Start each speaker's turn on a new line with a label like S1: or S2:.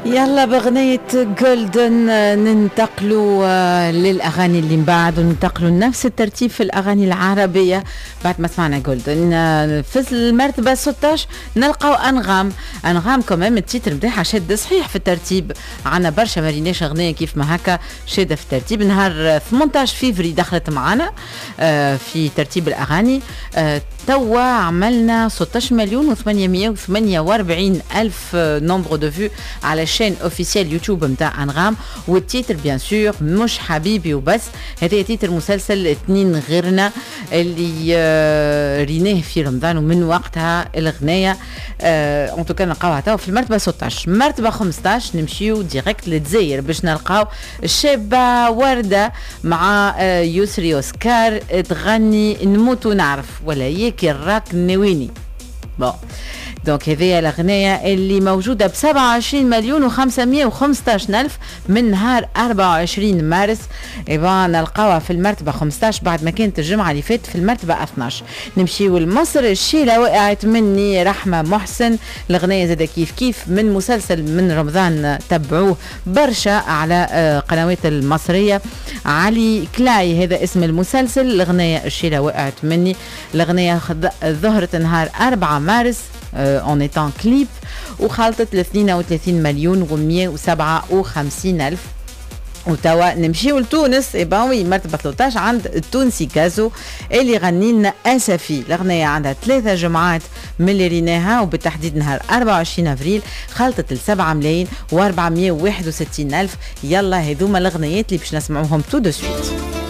S1: يلا بغنية جولدن ننتقلوا للأغاني اللي من بعد، وننتقلوا لنفس الترتيب في الأغاني العربية. بعد ما سمعنا جولدن في المرتبة 16 نلقاو أنغام كمان التيتر متاعها شاد صحيح في الترتيب. عنا برشا ماريناش أغنية كيف ما هكا شادة في الترتيب. نهار 18 فيفري دخلت معنا في ترتيب الأغاني. توا عملنا 16 مليون و848 ألف نومبر دو فيو على الشين اوفيسيال يوتيوب متاع انغام. والتيتر بيان سور مش حبيبي وبس، هذا تيتر مسلسل اتنين غيرنا اللي ريناه في رمضان، ومن وقتها الاغنيه ان توكا نلقاوها توا في المرتبه 16. مرتبه 15 نمشيو ديريكت للجزائر باش نلقاو الشابه ورده مع يسري اوسكار تغني نموت ونعرف ولا ياكي الراك نويني. بون دونك هذه الأغنية اللي موجودة ب27 مليون و515 ألف من نهار 24 مارس. إيبا نلقاوها في المرتبة 15 بعد ما كانت الجمعة اللي فاتت في المرتبة 12. نمشيو لمصر، الشيلة وقعت مني رحمة محسن. الأغنية زادة كيف كيف من مسلسل من رمضان تبعوه برشا على قنوات المصرية. علي كلاي هذا اسم المسلسل. الأغنية الشيلة وقعت مني. الأغنية ظهرت نهار 4 مارس en étant clip وخلطت ل 32 مليون و157 ألف. وتوا نمشيو لتونس. وي مرتبة 13 عند التونسي كازو اللي غني لنا أسفي. الأغنية عندها 3 جمعات من اللي ريناها، وبالتحديد نهار 24 أفريل خلطت ل 7 ملايين و461 ألف. يلا هذوما الأغنيات اللي باش نسمعوهم تو دو سويت.